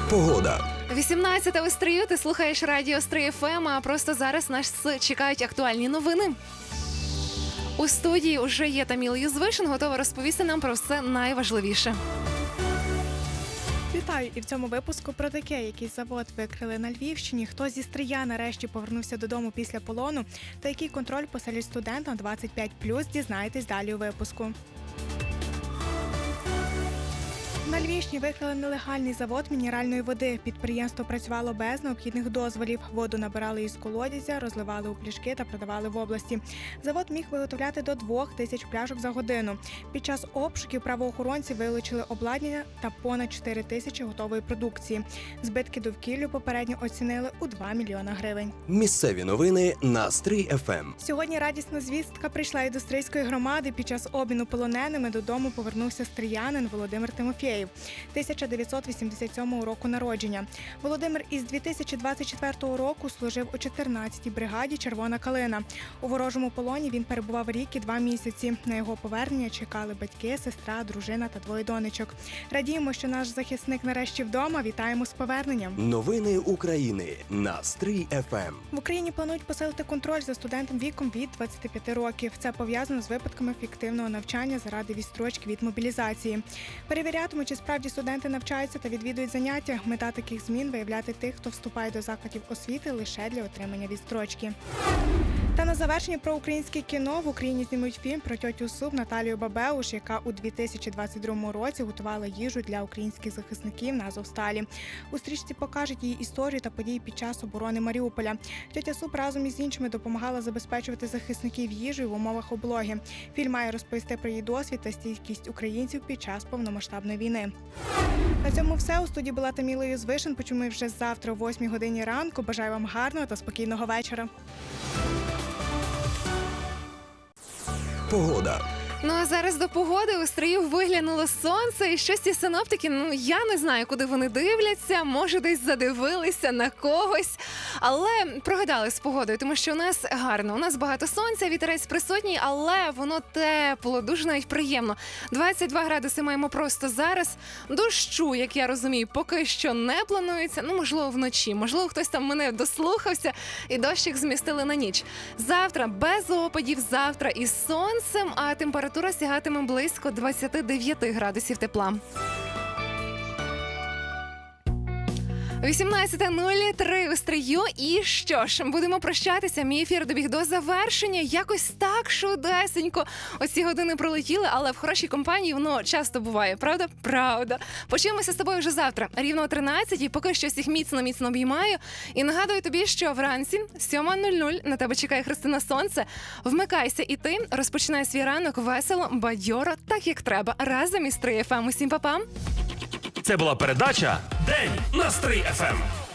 Погода. 18 у Стрию, ти слухаєш радіо Стрий ФМ, а просто зараз нас чекають актуальні новини. У студії уже є Таміла Юзвишин, готова розповісти нам про все найважливіше. Вітаю! І в цьому випуску про таке, який завод викрили на Львівщині, хто зі Стрия нарешті повернувся додому після полону та який контроль поселять студентам 25+, дізнаєтесь далі у випуску. На Львівщині викрили нелегальний завод мінеральної води. Підприємство працювало без необхідних дозволів. Воду набирали із колодязя, розливали у пляшки та продавали в області. Завод міг виготовляти до 2000 пляшок за годину. Під час обшуків правоохоронці вилучили обладнання та понад 4000 готової продукції. Збитки довкіллю попередньо оцінили у 2 мільйона гривень. Місцеві новини на Стрий ФМ. Сьогодні радісна звістка прийшла і до Стрийської громади. Під час обміну полоненими додому повернувся стріянин Володимир Тимофєєв. 1987 року народження. Володимир із 2024 року служив у 14-й бригаді «Червона калина». У ворожому полоні він перебував рік і 2 місяці. На його повернення чекали батьки, сестра, дружина та 2 донечок. Радіємо, що наш захисник нарешті вдома. Вітаємо з поверненням. Новини України на Стрий ФМ. В Україні планують посилити контроль за студентом віком від 25 років. Це пов'язано з випадками фіктивного навчання заради відстрочки від мобілізації. Перевірятимуть, чи справді студенти навчаються та відвідують заняття. Мета таких змін – виявляти тих, хто вступає до закладів освіти лише для отримання відстрочки. Та на завершення про українське кіно. В Україні знімуть фільм про тьотю Суп Наталію Бабеуш, яка у 2022 році готувала їжу для українських захисників на Азовсталі. У стрічці покажуть її історію та події під час оборони Маріуполя. Тьотя Суп разом із іншими допомагала забезпечувати захисників їжею в умовах облоги. Фільм має розповісти про її досвід та стійкість українців під час повномасштабної війни. На цьому все. У студії була Таміла Юзвишин. Почуємо вже завтра о 8 годині ранку. Бажаю вам гарного та спокійного вечора. Погода. Ну а зараз до погоди. У Стрию виглянуло сонце, і щось ці синоптики, я не знаю, куди вони дивляться, може десь задивилися на когось, але прогадали з погодою, тому що у нас гарно, у нас багато сонця, вітерець присутній, але воно тепло, дуже навіть приємно. 22 градуси маємо просто зараз. Дощу, як я розумію, поки що не планується, можливо вночі, можливо хтось там мене дослухався і дощик змістили на ніч. Завтра без опадів, завтра із сонцем, а температура сягатиме близько 29 градусів тепла. 18:03 у Стрию. І що ж, будемо прощатися. Мій ефір добіг до завершення. Якось так швидесенько. Оці години пролетіли, але в хорошій компанії воно часто буває. Правда? Правда. Почуємося з тобою вже завтра. Рівно о 13-й. Поки що всіх міцно обіймаю. І нагадую тобі, що вранці 7:00 на тебе чекає Христина Сонце. Вмикайся і ти. Розпочинай свій ранок весело, бадьоро, так як треба. Разом із Стрий ФМ. Усім па-па. Це була передача «День на Стрий ФМ».